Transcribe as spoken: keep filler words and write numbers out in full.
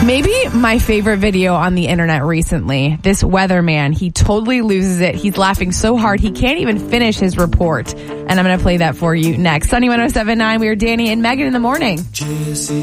Maybe my favorite video on the internet recently, this weatherman, he totally loses it. He's laughing so hard he can't even finish his report. And I'm going to play that for you next. Sunny one oh seven point nine, we are Danny and Megan in the morning.